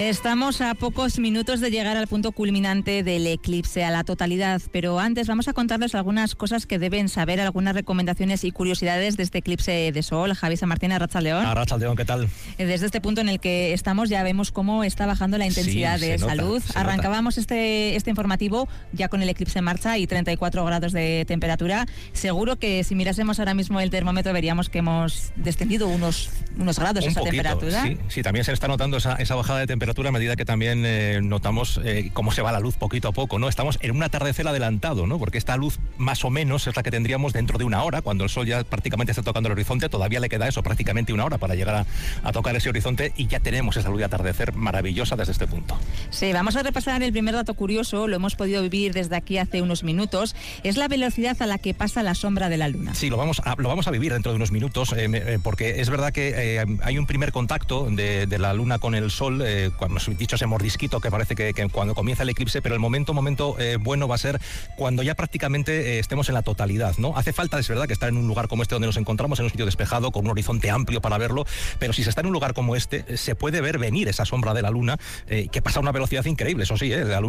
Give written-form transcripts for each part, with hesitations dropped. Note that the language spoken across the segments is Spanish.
Estamos a pocos minutos de llegar al punto culminante del eclipse, a la totalidad, pero antes vamos a contarles algunas cosas que deben saber, algunas recomendaciones y curiosidades de este eclipse de sol. Javi San Martín, Arratsaldeon. Arratsaldeon, ¿qué tal? Desde este punto en el que estamos ya vemos cómo está bajando la intensidad de esa luz. Arrancábamos este informativo ya con el eclipse en marcha y 34 grados de temperatura. Seguro que si mirásemos ahora mismo el termómetro veríamos que hemos descendido unos grados esa temperatura. Sí, también se está notando esa bajada de temperatura a medida que también notamos cómo se va la luz poquito a poco, ¿no? Estamos en un atardecer adelantado, ¿no? Porque esta luz más o menos es la que tendríamos dentro de una hora, cuando el sol ya prácticamente está tocando el horizonte. Todavía le queda eso, prácticamente una hora para llegar a tocar ese horizonte, y ya tenemos esa luz de atardecer maravillosa desde este punto. Sí, vamos a repasar el primer dato curioso, lo hemos podido vivir desde aquí hace unos minutos, es la velocidad a la que pasa la sombra de la luna. Sí, lo vamos a vivir dentro de unos minutos, porque es verdad que hay un primer contacto de la luna con el sol, cuando hemos dicho ese mordisquito que parece que cuando comienza el eclipse, pero el momento bueno va a ser cuando ya prácticamente estemos en la totalidad, ¿no? Hace falta, es verdad, que estar en un lugar como este donde nos encontramos, en un sitio despejado, con un horizonte amplio para verlo, pero si se está en un lugar como este, se puede ver venir esa sombra de la luna, que pasa a una velocidad increíble, eso sí,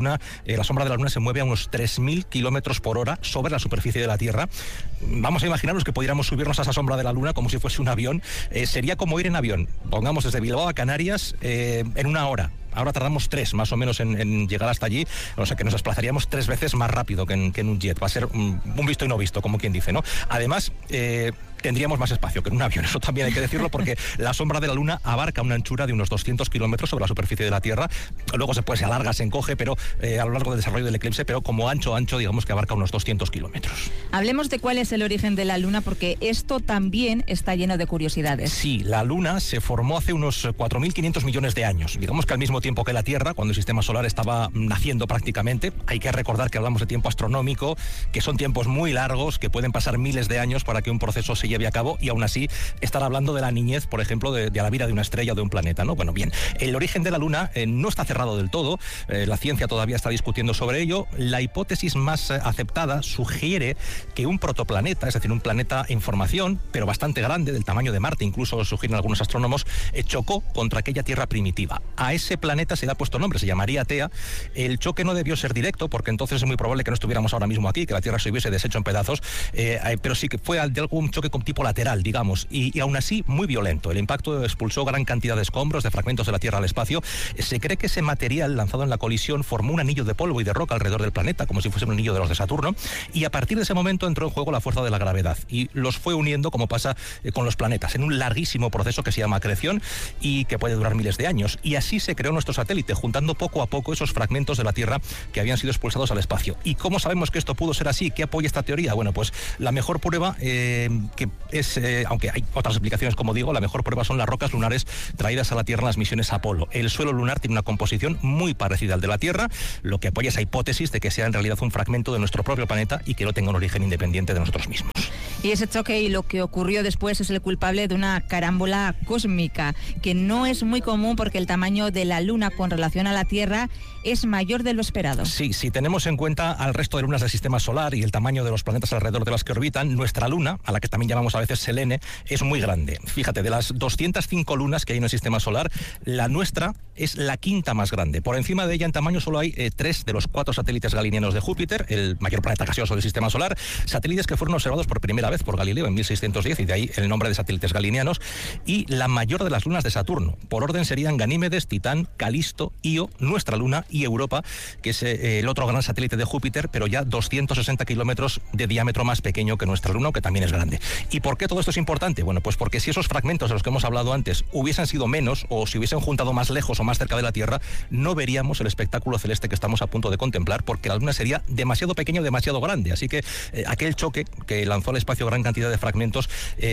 la sombra de la luna se mueve a unos 3.000 kilómetros por hora sobre la superficie de la Tierra. Vamos a imaginarnos que pudiéramos subirnos a esa sombra de la luna como si fuese un avión. Sería como ir en avión, pongamos desde Bilbao a Canarias en una hora. Ahora tardamos 3 más o menos en llegar hasta allí, o sea que nos desplazaríamos 3 veces más rápido que en un jet. Va a ser un visto y no visto, como quien dice, ¿no? Además, tendríamos más espacio que en un avión, eso también hay que decirlo, porque la sombra de la luna abarca una anchura de unos 200 kilómetros sobre la superficie de la Tierra. Luego se alarga, se encoge, pero a lo largo del desarrollo del eclipse, pero como ancho, digamos que abarca unos 200 kilómetros. Hablemos de cuál es el origen de la luna, porque esto también está lleno de curiosidades. Sí, la luna se formó hace unos 4.500 millones de años, digamos que al mismo tiempo que la Tierra, cuando el sistema solar estaba naciendo prácticamente. Hay que recordar que hablamos de tiempo astronómico, que son tiempos muy largos, que pueden pasar miles de años para que un proceso se lleve a cabo, y aún así estar hablando de la niñez, por ejemplo, de la vida de una estrella o de un planeta, ¿no? Bueno, bien, el origen de la luna no está cerrado del todo, la ciencia todavía está discutiendo sobre ello. La hipótesis más aceptada sugiere que un protoplaneta, es decir, un planeta en formación, pero bastante grande, del tamaño de Marte, incluso sugieren algunos astrónomos, chocó contra aquella Tierra primitiva. A ese planeta se le ha puesto nombre, se llamaría Tea. El choque no debió ser directo, porque entonces es muy probable que no estuviéramos ahora mismo aquí, que la Tierra se hubiese deshecho en pedazos, pero sí que fue de algún choque con tipo lateral, digamos, y aún así muy violento. El impacto expulsó gran cantidad de escombros, de fragmentos de la Tierra al espacio. Se cree que ese material lanzado en la colisión formó un anillo de polvo y de roca alrededor del planeta, como si fuese un anillo de los de Saturno, y a partir de ese momento entró en juego la fuerza de la gravedad y los fue uniendo, como pasa con los planetas, en un larguísimo proceso que se llama acreción y que puede durar miles de años. Y así se creó nuestro satélite, juntando poco a poco esos fragmentos de la Tierra que habían sido expulsados al espacio. ¿Y cómo sabemos que esto pudo ser así? ¿Qué apoya esta teoría? Bueno, pues la mejor prueba, que es, aunque hay otras explicaciones, como digo, la mejor prueba son las rocas lunares traídas a la Tierra en las misiones Apolo. El suelo lunar tiene una composición muy parecida al de la Tierra, lo que apoya esa hipótesis de que sea en realidad un fragmento de nuestro propio planeta y que no tenga un origen independiente de nosotros mismos. Y ese choque y lo que ocurrió después es el culpable de una carámbola cósmica, que no es muy común porque el tamaño de la Luna con relación a la Tierra es mayor de lo esperado. Sí, si tenemos en cuenta al resto de lunas del sistema solar y el tamaño de los planetas alrededor de las que orbitan, nuestra luna, a la que también llamamos a veces Selene, es muy grande. Fíjate, de las 205 lunas que hay en el sistema solar, la nuestra es la quinta más grande. Por encima de ella en tamaño solo hay 3 de los 4 satélites galileanos de Júpiter, el mayor planeta gaseoso del sistema solar, satélites que fueron observados por primera vez por Galileo en 1610, y de ahí el nombre de satélites galileanos, y la mayor de las lunas de Saturno. Por orden serían Ganímedes, Titán, Calisto, Io, nuestra luna y Europa, que es el otro gran satélite de Júpiter, pero ya 260 kilómetros de diámetro más pequeño que nuestra luna, que también es grande. ¿Y por qué todo esto es importante? Bueno, pues porque si esos fragmentos de los que hemos hablado antes hubiesen sido menos, o se hubiesen juntado más lejos o más cerca de la Tierra, no veríamos el espectáculo celeste que estamos a punto de contemplar, porque la luna sería demasiado pequeña o demasiado grande. Así que aquel choque que lanzó al espacio gran cantidad de fragmentos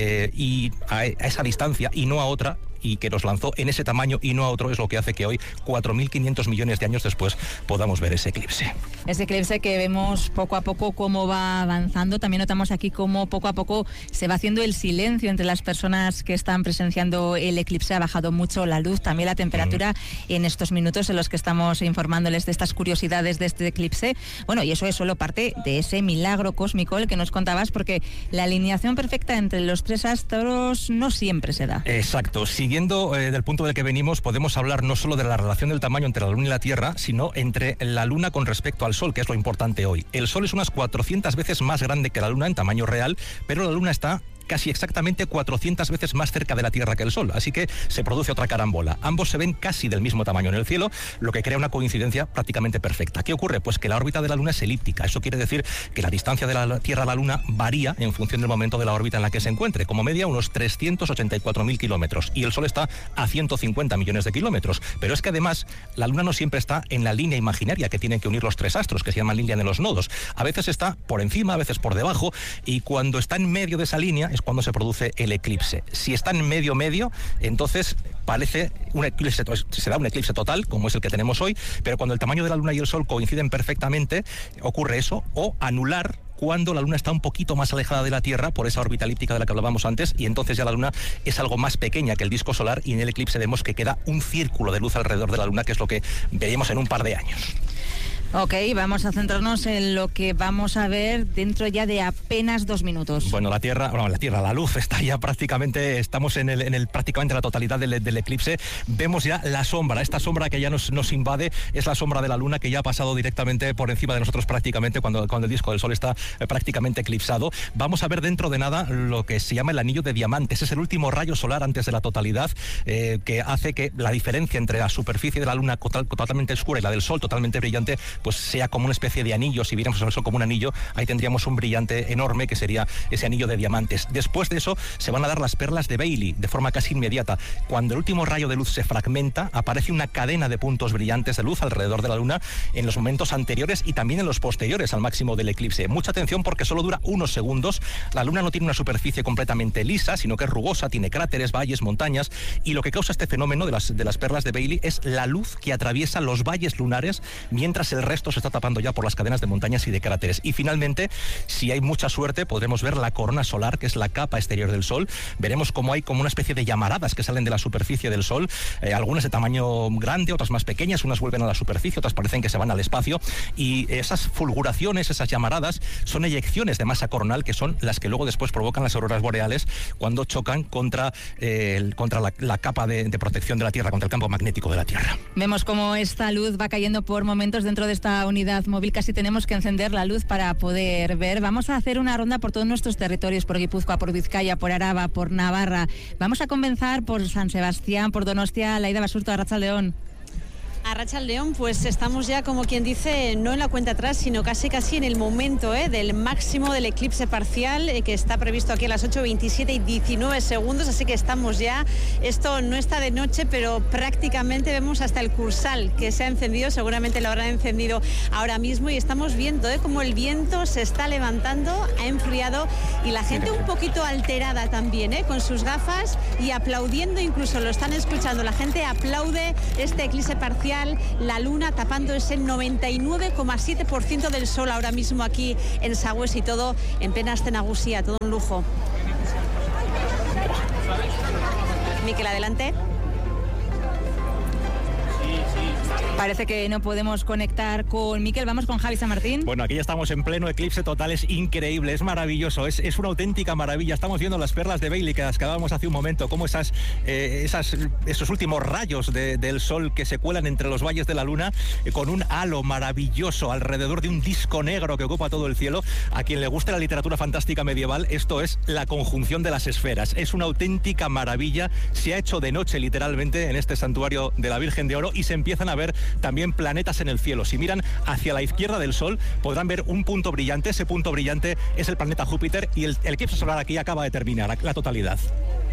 y a esa distancia y no a otra, y que nos lanzó en ese tamaño y no a otro, es lo que hace que hoy, 4.500 millones de años después, podamos ver ese eclipse. Ese eclipse que vemos poco a poco cómo va avanzando. También notamos aquí cómo poco a poco se va haciendo el silencio entre las personas que están presenciando el eclipse. Ha bajado mucho la luz, también la temperatura en estos minutos en los que estamos informándoles de estas curiosidades de este eclipse. Bueno, y eso es solo parte de ese milagro cósmico el que nos contabas, porque la alineación perfecta entre los 3 astros no siempre se da. Exacto, sí. siguiendo del punto del que venimos, podemos hablar no solo de la relación del tamaño entre la Luna y la Tierra, sino entre la Luna con respecto al Sol, que es lo importante hoy. El Sol es unas 400 veces más grande que la Luna en tamaño real, pero la Luna está casi exactamente 400 veces más cerca de la Tierra que el Sol, así que se produce otra carambola. Ambos se ven casi del mismo tamaño en el cielo, lo que crea una coincidencia prácticamente perfecta. ¿Qué ocurre? Pues que la órbita de la Luna es elíptica. Eso quiere decir que la distancia de la Tierra a la Luna varía en función del momento de la órbita en la que se encuentre, como media unos 384.000 kilómetros, y el Sol está a 150 millones de kilómetros. Pero es que además la Luna no siempre está en la línea imaginaria que tienen que unir los tres astros, que se llaman línea de los nodos. A veces está por encima, a veces por debajo, y cuando está en medio de esa línea es cuando se produce el eclipse. Si está en medio, entonces parece un eclipse, se da un eclipse total, como es el que tenemos hoy, pero cuando el tamaño de la Luna y el Sol coinciden perfectamente, ocurre eso, o anular cuando la Luna está un poquito más alejada de la Tierra por esa órbita elíptica de la que hablábamos antes, y entonces ya la Luna es algo más pequeña que el disco solar, y en el eclipse vemos que queda un círculo de luz alrededor de la Luna, que es lo que veremos en un par de años. Ok, vamos a centrarnos en lo que vamos a ver dentro ya de apenas 2 minutos. Bueno, la luz está ya prácticamente, estamos prácticamente la totalidad del eclipse. Vemos ya la sombra, esta sombra que ya nos invade, es la sombra de la Luna, que ya ha pasado directamente por encima de nosotros prácticamente cuando el disco del Sol está prácticamente eclipsado. Vamos a ver dentro de nada lo que se llama el anillo de diamantes. Es el último rayo solar antes de la totalidad, que hace que la diferencia entre la superficie de la Luna totalmente oscura y la del Sol totalmente brillante pues sea como una especie de anillo. Si viéramos el Sol como un anillo, ahí tendríamos un brillante enorme que sería ese anillo de diamantes. Después de eso se van a dar las perlas de Bailey de forma casi inmediata. Cuando el último rayo de luz se fragmenta, aparece una cadena de puntos brillantes de luz alrededor de la Luna en los momentos anteriores y también en los posteriores al máximo del eclipse. Mucha atención porque solo dura unos segundos. La Luna no tiene una superficie completamente lisa, sino que es rugosa, tiene cráteres, valles, montañas, y lo que causa este fenómeno de las perlas de Bailey es la luz que atraviesa los valles lunares, mientras el resto se está tapando ya por las cadenas de montañas y de cráteres. Y finalmente, si hay mucha suerte, podremos ver la corona solar, que es la capa exterior del Sol. Veremos cómo hay como una especie de llamaradas que salen de la superficie del Sol, algunas de tamaño grande, otras más pequeñas, unas vuelven a la superficie, otras parecen que se van al espacio, y esas fulguraciones, esas llamaradas, son eyecciones de masa coronal, que son las que luego después provocan las auroras boreales cuando chocan contra la capa de protección de la Tierra, contra el campo magnético de la Tierra. Vemos cómo esta luz va cayendo por momentos dentro de esta unidad móvil. Casi tenemos que encender la luz para poder ver. Vamos a hacer una ronda por todos nuestros territorios, por Guipúzcoa, por Vizcaya, por Araba, por Navarra. Vamos a comenzar por San Sebastián, por Donostia. Laida Basurto, Arratsaldeon. Arratsaldeon, pues estamos ya, como quien dice, no en la cuenta atrás, sino casi en el momento del máximo del eclipse parcial, que está previsto aquí a las 8:27 y 19 segundos, así que estamos ya, esto no está de noche, pero prácticamente vemos hasta el cursal que se ha encendido, seguramente lo habrán encendido ahora mismo, y estamos viendo cómo el viento se está levantando, ha enfriado, y la gente un poquito alterada también, con sus gafas y aplaudiendo, incluso lo están escuchando, la gente aplaude este eclipse parcial. La Luna tapando ese 99,7% del Sol ahora mismo aquí en Sagües, y todo en plena Astenagusía, todo un lujo. Miquel, adelante. Parece que no podemos conectar con Miquel. Vamos con Javi San Martín. Bueno, aquí ya estamos en pleno eclipse total. Es increíble, es maravilloso, es una auténtica maravilla. Estamos viendo las perlas de Bailey que las acabamos hace un momento, como esos últimos rayos del Sol que se cuelan entre los valles de la Luna, con un halo maravilloso alrededor de un disco negro que ocupa todo el cielo. A quien le guste la literatura fantástica medieval, esto es la conjunción de las esferas. Es una auténtica maravilla. Se ha hecho de noche literalmente en este santuario de la Virgen de Oro, y se empiezan a ver también planetas en el cielo. Si miran hacia la izquierda del Sol, podrán ver un punto brillante. Ese punto brillante es el planeta Júpiter, y el eclipse solar aquí acaba de terminar, la totalidad.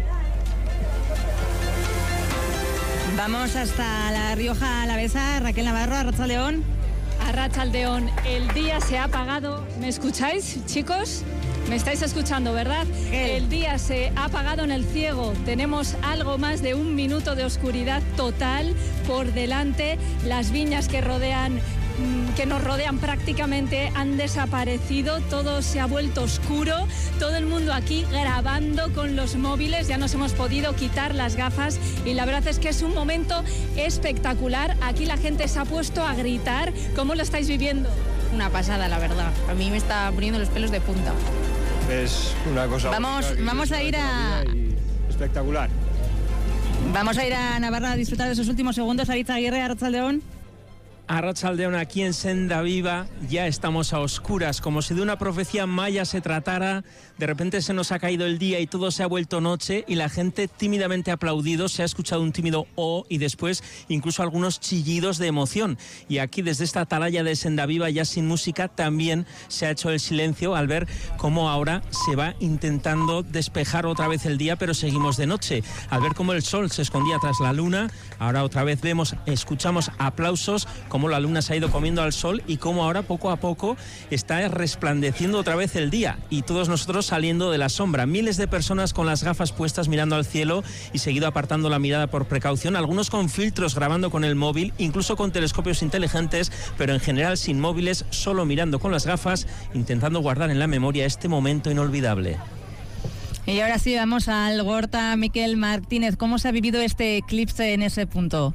Vamos hasta La Rioja Alavesa. Raquel Navarro, Arratsaldeon. Arratsaldeon, el día se ha apagado. ¿Me escucháis, chicos? Me estáis escuchando, ¿verdad? El día se ha apagado en el ciego. Tenemos algo más de 1 minuto de oscuridad total por delante. Las viñas que nos rodean prácticamente han desaparecido, todo se ha vuelto oscuro, todo el mundo aquí grabando con los móviles, ya nos hemos podido quitar las gafas, y la verdad es que es un momento espectacular. Aquí la gente se ha puesto a gritar. ¿Cómo lo estáis viviendo? Una pasada, la verdad. A mí me está poniendo los pelos de punta. Es una cosa... Vamos a ir a... Espectacular. Vamos a ir a Navarra a disfrutar de esos últimos segundos. Aritz Aguirre, Arratsaldeon. Arratsaldeon, aquí en Senda Viva ya estamos a oscuras, como si de una profecía maya se tratara. De repente se nos ha caído el día y todo se ha vuelto noche y la gente tímidamente ha aplaudido, se ha escuchado un tímido "oh" y después incluso algunos chillidos de emoción. Y aquí desde esta atalaya de Senda Viva ya sin música también se ha hecho el silencio al ver cómo ahora se va intentando despejar otra vez el día, pero seguimos de noche. Al ver cómo el sol se escondía tras la luna, ahora otra vez escuchamos aplausos, cómo la luna se ha ido comiendo al sol y cómo ahora poco a poco está resplandeciendo otra vez el día y todos nosotros saliendo de la sombra. Miles de personas con las gafas puestas mirando al cielo y seguido apartando la mirada por precaución, algunos con filtros grabando con el móvil, incluso con telescopios inteligentes, pero en general sin móviles, solo mirando con las gafas, intentando guardar en la memoria este momento inolvidable. Y ahora sí, vamos al Gorta. Miquel Martínez, ¿cómo se ha vivido este eclipse en ese punto?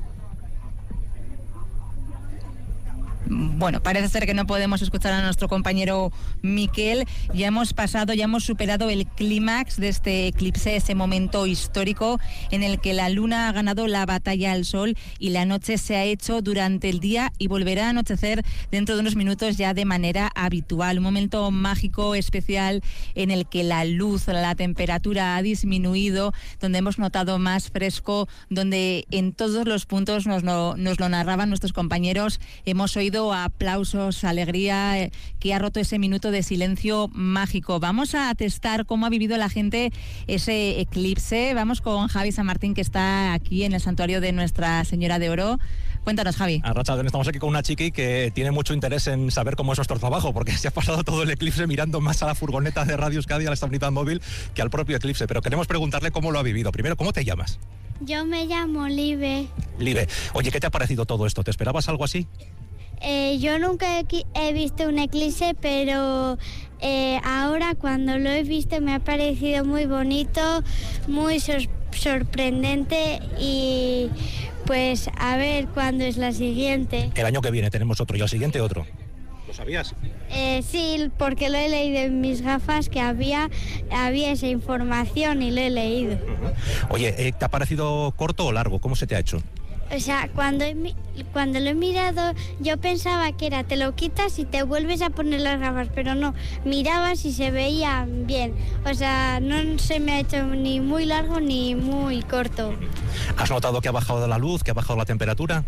Bueno, parece ser que no podemos escuchar a nuestro compañero Miquel. Ya hemos superado el clímax de este eclipse, ese momento histórico en el que la luna ha ganado la batalla al sol y la noche se ha hecho durante el día y volverá a anochecer dentro de unos minutos ya de manera habitual. Un momento mágico, especial, en el que la luz, la temperatura ha disminuido, donde hemos notado más fresco, donde en todos los puntos nos lo narraban nuestros compañeros. Hemos oído aplausos, alegría, que ha roto ese minuto de silencio mágico. Vamos a testar cómo ha vivido la gente ese eclipse. Vamos con Javi San Martín, que está aquí en el santuario de Nuestra Señora de Oro. Cuéntanos, Javi. Arratsaldeon, estamos aquí con una chiqui que tiene mucho interés en saber cómo es nuestro trabajo, porque se ha pasado todo el eclipse mirando más a la furgoneta de Radio Euskadi, a la estabilidad móvil, que al propio eclipse. Pero queremos preguntarle cómo lo ha vivido. Primero, ¿cómo te llamas? Yo me llamo Live. Live. Oye, ¿qué te ha parecido todo esto? ¿Te esperabas algo así? Yo nunca he visto un eclipse, pero ahora cuando lo he visto me ha parecido muy bonito, muy sorprendente y pues a ver cuándo es la siguiente. El año que viene tenemos otro y al siguiente otro. ¿Lo sabías? Sí, porque lo he leído en mis gafas que había esa información y lo he leído. Uh-huh. Oye, ¿te ha parecido corto o largo? ¿Cómo se te ha hecho? O sea, cuando lo he mirado, yo pensaba que era te lo quitas y te vuelves a poner las gafas, pero no, mirabas y se veía bien. O sea, no se me ha hecho ni muy largo ni muy corto. ¿Has notado que ha bajado la luz, que ha bajado la temperatura?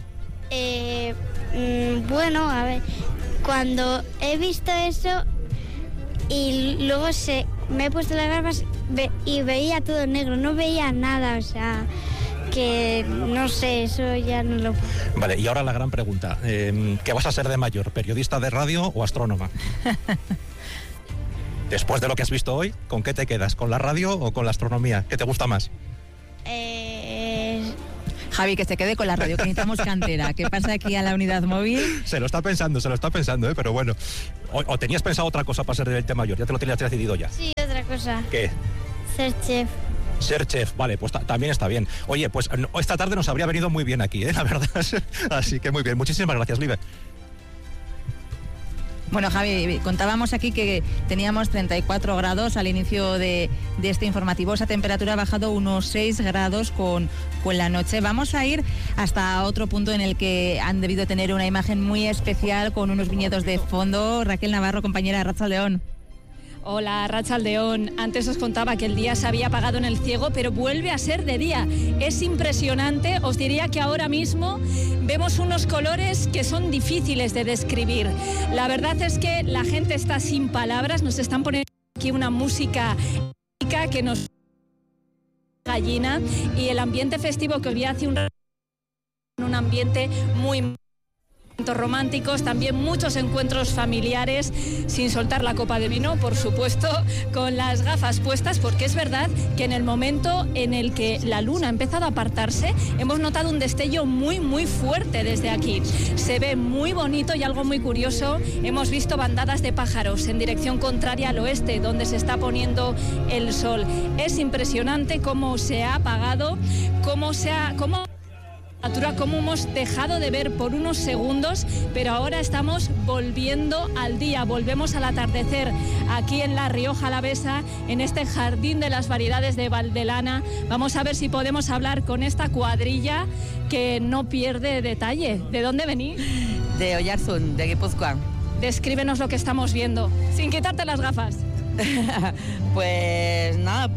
Bueno, a ver, cuando he visto eso y luego me he puesto las gafas y veía todo negro, no veía nada, o sea... que no sé, eso ya no lo... Vale, y ahora la gran pregunta, ¿qué vas a ser de mayor, periodista de radio o astrónoma? Después de lo que has visto hoy, ¿con qué te quedas? ¿Con la radio o con la astronomía? ¿Qué te gusta más? Javi, que se quede con la radio, que necesitamos cantera. ¿Qué pasa aquí a la unidad móvil? Se lo está pensando, pero bueno. ¿O tenías pensado otra cosa para ser de mayor? ¿Ya te lo tenías decidido ya? Sí, otra cosa. ¿Qué? Ser chef. Ser chef, vale, pues también está bien. Oye, pues esta tarde nos habría venido muy bien aquí, la verdad. Así que muy bien. Muchísimas gracias, Live. Bueno, Javi, contábamos aquí que teníamos 34 grados al inicio de este informativo. Esa temperatura ha bajado unos 6 grados con la noche. Vamos a ir hasta otro punto en el que han debido tener una imagen muy especial con unos viñedos de fondo. Raquel Navarro, compañera de Arratsaldeon. Hola, Arratsaldeon. Antes os contaba que el día se había apagado en el ciego, pero vuelve a ser de día. Es impresionante. Os diría que ahora mismo vemos unos colores que son difíciles de describir. La verdad es que la gente está sin palabras. Nos están poniendo aquí una música que nos gallina y el ambiente festivo que os vi hace un ambiente muy románticos, también muchos encuentros familiares, sin soltar la copa de vino, por supuesto, con las gafas puestas, porque es verdad que en el momento en el que la luna ha empezado a apartarse, hemos notado un destello muy, muy fuerte desde aquí. Se ve muy bonito y algo muy curioso, hemos visto bandadas de pájaros en dirección contraria al oeste, donde se está poniendo el sol. Es impresionante cómo se ha apagado, cómo Cómo hemos dejado de ver por unos segundos, pero ahora estamos volviendo al día, volvemos al atardecer aquí en La Rioja Alavesa, en este jardín de las variedades de Valdelana. Vamos a ver si podemos hablar con esta cuadrilla que no pierde detalle. ¿De dónde venís? De Oyarzún, de Guipúzcoa. Descríbenos lo que estamos viendo, sin quitarte las gafas. Pues nada,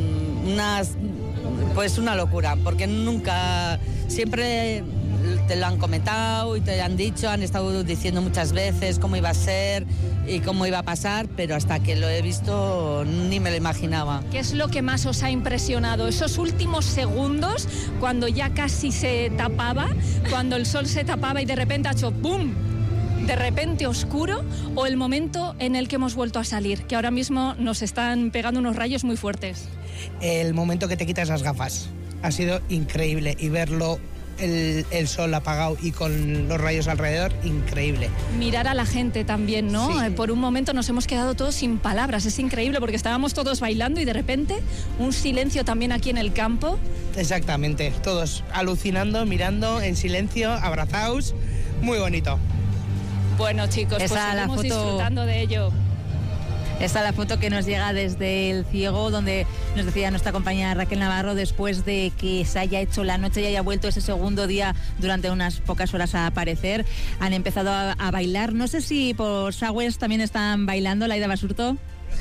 una locura, porque nunca, siempre te lo han comentado y te han dicho, han estado diciendo muchas veces cómo iba a ser y cómo iba a pasar, pero hasta que lo he visto ni me lo imaginaba. ¿Qué es lo que más os ha impresionado? Esos últimos segundos, cuando ya casi se tapaba, cuando el sol se tapaba y de repente ha hecho ¡pum!, de repente oscuro, o el momento en el que hemos vuelto a salir, que ahora mismo nos están pegando unos rayos muy fuertes. El momento que te quitas las gafas ha sido increíble, y verlo el sol apagado y con los rayos alrededor, increíble. Mirar a la gente también, ¿no? Sí. Por un momento nos hemos quedado todos sin palabras, es increíble porque estábamos todos bailando y de repente un silencio también aquí en el campo. Exactamente, todos alucinando, mirando en silencio, abrazados, muy bonito. Bueno, chicos, pues seguimos disfrutando de ello. Esta es la foto que nos llega desde el Ciego, donde nos decía nuestra compañera Raquel Navarro, después de que se haya hecho la noche y haya vuelto ese segundo día durante unas pocas horas a aparecer, han empezado a bailar. No sé si por Sagües también están bailando, Laida Basurto.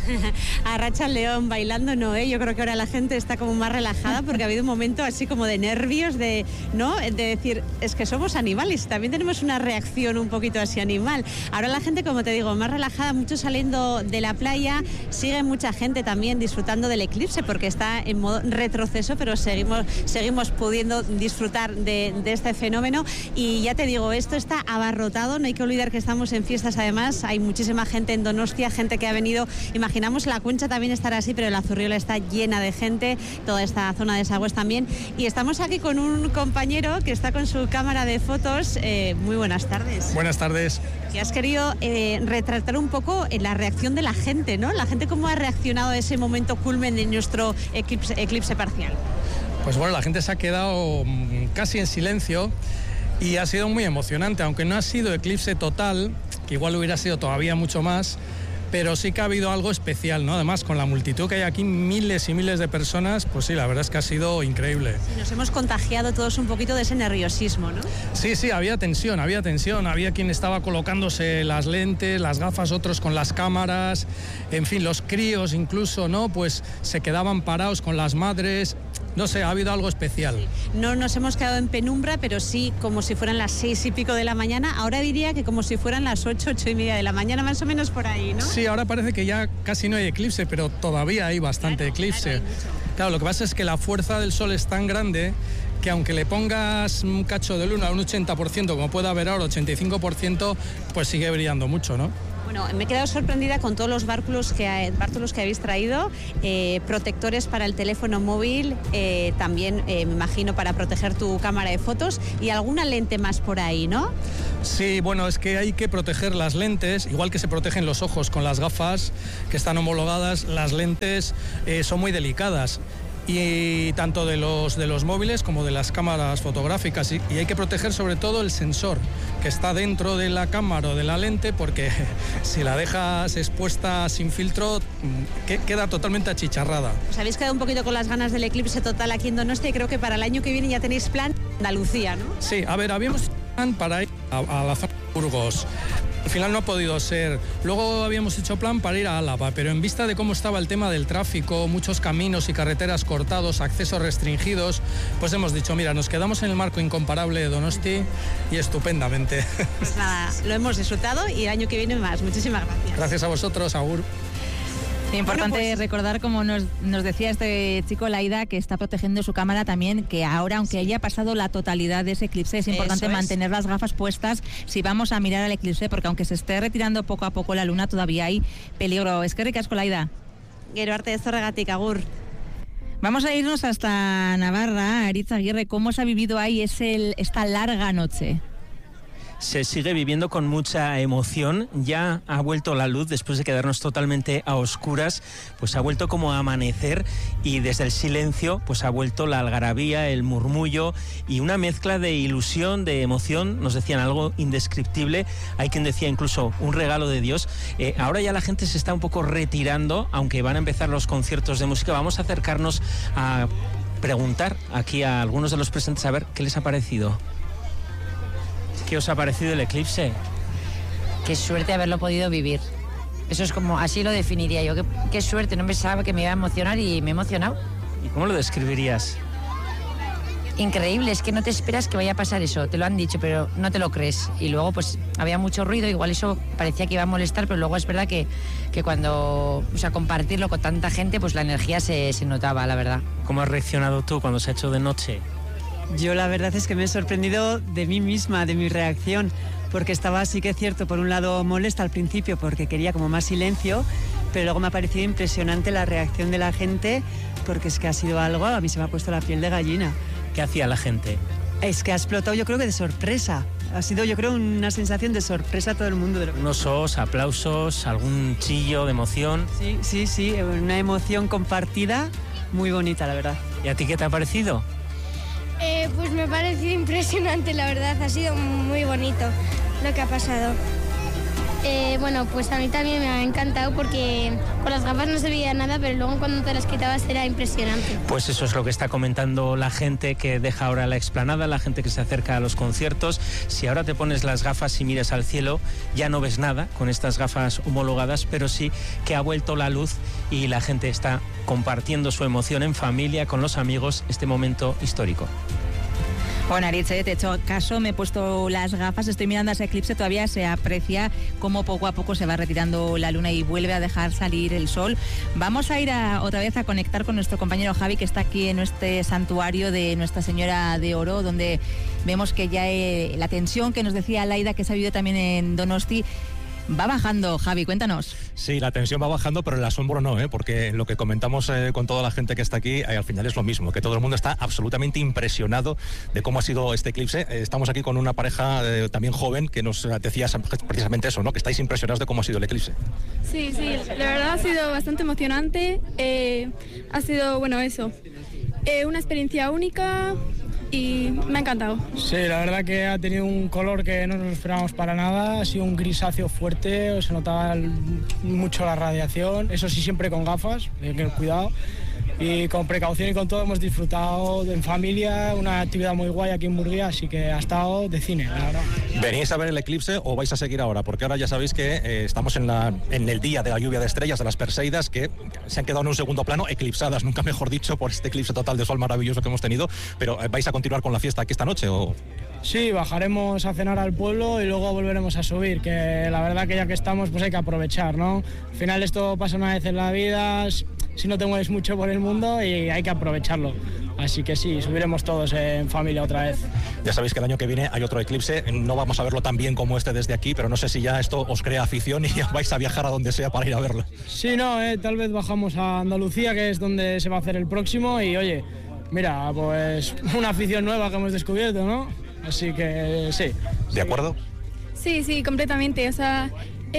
A Arratsalde León bailando no, yo creo que ahora la gente está como más relajada porque ha habido un momento así como de nervios, de decir, es que somos animales, también tenemos una reacción un poquito así animal. Ahora la gente, como te digo, más relajada, muchos saliendo de la playa, sigue mucha gente también disfrutando del eclipse porque está en modo retroceso, pero seguimos pudiendo disfrutar de este fenómeno. Y ya te digo, esto está abarrotado, no hay que olvidar que estamos en fiestas, además hay muchísima gente en Donostia, gente que ha venido. Imaginamos la Concha también estará así, pero la Zurriola está llena de gente, toda esta zona de Sagües también. Y estamos aquí con un compañero que está con su cámara de fotos. Muy buenas tardes. Buenas tardes. Que has querido retratar un poco la reacción de la gente, ¿no? La gente cómo ha reaccionado a ese momento culmen de nuestro eclipse parcial. Pues bueno, la gente se ha quedado casi en silencio y ha sido muy emocionante, aunque no ha sido eclipse total, que igual hubiera sido todavía mucho más. Pero sí que ha habido algo especial, ¿no? Además, con la multitud que hay aquí, miles y miles de personas, pues sí, la verdad es que ha sido increíble. Sí, nos hemos contagiado todos un poquito de ese nerviosismo, ¿no? Sí, había tensión. Había quien estaba colocándose las lentes, las gafas, otros con las cámaras. En fin, los críos incluso, ¿no? Pues se quedaban parados con las madres. No sé, ha habido algo especial. No nos hemos quedado en penumbra, pero sí como si fueran las 6 y pico de la mañana. Ahora diría que como si fueran las 8 y media de la mañana, más o menos por ahí, ¿no? Sí, ahora parece que ya casi no hay eclipse, pero todavía hay bastante eclipse. Claro, lo que pasa es que la fuerza del sol es tan grande que aunque le pongas un cacho de luna, un 80%, como puede haber ahora, 85%, pues sigue brillando mucho, ¿no? Bueno, me he quedado sorprendida con todos los bártulos que habéis traído, protectores para el teléfono móvil, también me imagino para proteger tu cámara de fotos y alguna lente más por ahí, ¿no? Sí, bueno, es que hay que proteger las lentes, igual que se protegen los ojos con las gafas que están homologadas, las lentes son muy delicadas. Y tanto de los móviles como de las cámaras fotográficas y hay que proteger sobre todo el sensor que está dentro de la cámara o de la lente, porque si la dejas expuesta sin filtro queda totalmente achicharrada. Os habéis quedado un poquito con las ganas del eclipse total aquí en Donostia y creo que para el año que viene ya tenéis plan Andalucía, ¿no? Sí, a ver, habíamos plan para ir a la zona de Burgos. Al final no ha podido ser. Luego habíamos hecho plan para ir a Álava, pero en vista de cómo estaba el tema del tráfico, muchos caminos y carreteras cortados, accesos restringidos, pues hemos dicho, mira, nos quedamos en el marco incomparable de Donosti y estupendamente. Pues nada, lo hemos disfrutado y el año que viene más. Muchísimas gracias. Gracias a vosotros, agur. Importante recordar, como nos decía este chico Laida, que está protegiendo su cámara también, que ahora, aunque haya pasado la totalidad de ese eclipse, es importante mantener las gafas puestas si vamos a mirar al eclipse, porque aunque se esté retirando poco a poco la luna, todavía hay peligro. Eskerrik asko, Laida. Gero arte zorregatik, agur. Vamos a irnos hasta Navarra. Aritz Aguirre, ¿cómo se ha vivido ahí esta larga noche? se sigue viviendo con mucha emoción. Ya ha vuelto la luz después de quedarnos totalmente a oscuras, pues ha vuelto como a amanecer, y desde el silencio pues ha vuelto la algarabía, el murmullo y una mezcla de ilusión, de emoción. Nos decían algo indescriptible, hay quien decía incluso un regalo de Dios. Ahora ya la gente se está un poco retirando, aunque van a empezar los conciertos de música. Vamos a acercarnos a preguntar aquí a algunos de los presentes a ver qué les ha parecido. ¿Qué os ha parecido el eclipse? Qué suerte haberlo podido vivir. Eso es como, así lo definiría yo. Qué suerte, no pensaba que me iba a emocionar y me he emocionado. ¿Y cómo lo describirías? Increíble, es que no te esperas que vaya a pasar eso, te lo han dicho, pero no te lo crees. Y luego pues había mucho ruido, igual eso parecía que iba a molestar, pero luego es verdad que cuando, o sea, compartirlo con tanta gente, pues la energía se notaba, la verdad. ¿Cómo has reaccionado tú cuando se ha hecho de noche? Yo la verdad es que me he sorprendido de mí misma, de mi reacción, porque estaba, sí que es cierto, por un lado molesta al principio porque quería como más silencio, pero luego me ha parecido impresionante la reacción de la gente, porque es que ha sido algo, a mí se me ha puesto la piel de gallina. ¿Qué hacía la gente? Es que ha explotado, yo creo que de sorpresa. Ha sido, yo creo, una sensación de sorpresa a todo el mundo. Unos ojos, aplausos, algún chillo de emoción. Sí, una emoción compartida muy bonita, la verdad. ¿Y a ti qué te ha parecido? Pues me ha parecido impresionante, la verdad, ha sido muy bonito lo que ha pasado. Bueno, pues a mí también me ha encantado porque con las gafas no se veía nada, pero luego cuando te las quitabas era impresionante. Pues eso es lo que está comentando la gente que deja ahora la explanada, la gente que se acerca a los conciertos. Si ahora te pones las gafas y miras al cielo, ya no ves nada con estas gafas homologadas, pero sí que ha vuelto la luz y la gente está compartiendo su emoción en familia, con los amigos, este momento histórico. Bueno, Aritze, te he hecho caso, me he puesto las gafas, estoy mirando ese eclipse, todavía se aprecia cómo poco a poco se va retirando la luna y vuelve a dejar salir el sol. Vamos a ir otra vez a conectar con nuestro compañero Javi, que está aquí en este santuario de Nuestra Señora de Oro, donde vemos que ya la tensión que nos decía Laida, que se ha vivido también en Donosti, va bajando. Javi, cuéntanos. Sí, la tensión va bajando, pero el asombro no, porque lo que comentamos con toda la gente que está aquí, al final es lo mismo, que todo el mundo está absolutamente impresionado de cómo ha sido este eclipse. Estamos aquí con una pareja también joven que nos decía precisamente eso, ¿no? Que estáis impresionados de cómo ha sido el eclipse. Sí, la verdad ha sido bastante emocionante. Ha sido, una experiencia única y me ha encantado. Sí, la verdad que ha tenido un color que no nos lo esperábamos para nada, ha sido un grisáceo fuerte, se notaba mucho la radiación, eso sí, siempre con gafas, hay que tener cuidado, y con precaución y con todo hemos disfrutado en familia, una actividad muy guay aquí en Murguía, así que ha estado de cine, la verdad. ¿Venís a ver el eclipse o vais a seguir ahora? Porque ahora ya sabéis que estamos en el día de la lluvia de estrellas, de las Perseidas, que se han quedado en un segundo plano, eclipsadas, nunca mejor dicho, por este eclipse total de sol maravilloso que hemos tenido, pero ¿vais a continuar con la fiesta aquí esta noche o...? Sí, bajaremos a cenar al pueblo y luego volveremos a subir, que la verdad que ya que estamos pues hay que aprovechar, ¿no? Al final esto pasa una vez en la vida, si no te mueves mucho por el mundo y hay que aprovecharlo. Así que sí, subiremos todos en familia otra vez. Ya sabéis que el año que viene hay otro eclipse, no vamos a verlo tan bien como este desde aquí, pero no sé si ya esto os crea afición y ya vais a viajar a donde sea para ir a verlo. Sí, tal vez bajamos a Andalucía, que es donde se va a hacer el próximo, y oye, mira, pues una afición nueva que hemos descubierto, ¿no? Así que sí. ¿De acuerdo? Sí, completamente. O sea,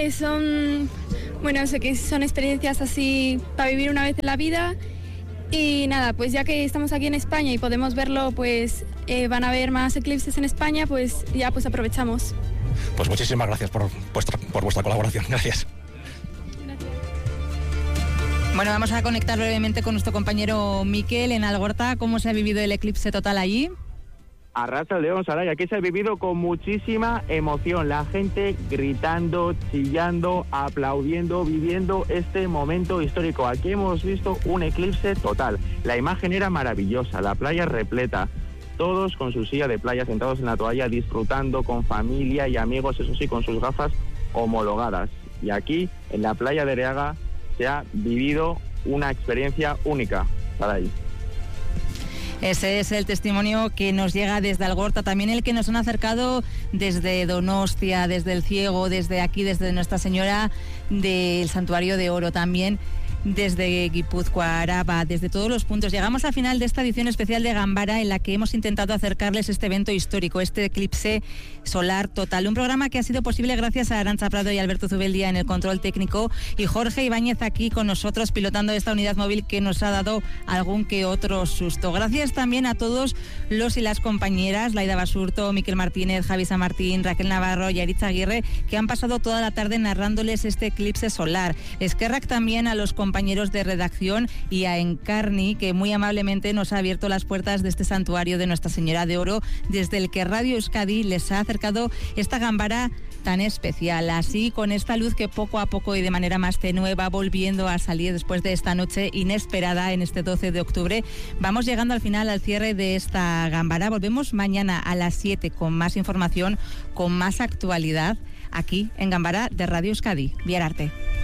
son experiencias así para vivir una vez en la vida. Y nada, pues ya que estamos aquí en España y podemos verlo, pues van a haber más eclipses en España, pues ya pues aprovechamos. Pues muchísimas gracias por vuestra colaboración. Gracias. Bueno, vamos a conectar brevemente con nuestro compañero Miquel en Algorta. ¿Cómo se ha vivido el eclipse total allí? A Racha al León, Saray, aquí se ha vivido con muchísima emoción, la gente gritando, chillando, aplaudiendo, viviendo este momento histórico. Aquí hemos visto un eclipse total, la imagen era maravillosa, la playa repleta, todos con su silla de playa sentados en la toalla disfrutando con familia y amigos, eso sí, con sus gafas homologadas. Y aquí, en la playa de Areaga, se ha vivido una experiencia única, Saray. Ese es el testimonio que nos llega desde Algorta, también el que nos han acercado desde Donostia, desde El Ciego, desde aquí, desde Nuestra Señora del Santuario de Oro también. desde Guipúzcoa, Araba, desde todos los puntos. Llegamos al final de esta edición especial de Gambara, en la que hemos intentado acercarles este evento histórico, este eclipse solar total. Un programa que ha sido posible gracias a Arantxa Prado y Alberto Zubeldia en el control técnico, y Jorge Ibáñez aquí con nosotros pilotando esta unidad móvil que nos ha dado algún que otro susto. Gracias también a todos los y las compañeras, Laida Basurto, Miquel Martínez, Javi San Martín, Raquel Navarro y Aritza Aguirre, que han pasado toda la tarde narrándoles este eclipse solar. Eskerrak también a los compañeros de redacción y a Encarni, que muy amablemente nos ha abierto las puertas de este santuario de Nuestra Señora de Oro, desde el que Radio Euskadi les ha acercado esta Gambara tan especial. Así, con esta luz que poco a poco y de manera más tenue va volviendo a salir después de esta noche inesperada en este 12 de octubre, vamos llegando al final, al cierre de esta Gambara. Volvemos mañana a las 7 con más información, con más actualidad, aquí en Gambara de Radio Euskadi. Biar arte.